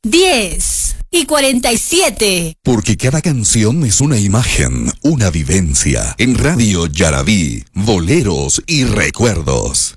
10:47. Porque cada canción es una imagen, una vivencia. En Radio Yarabí, boleros y recuerdos.